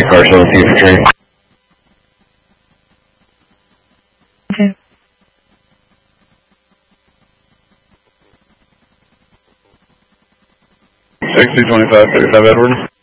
car showing to you for training. Okay. 6025 35 Edward.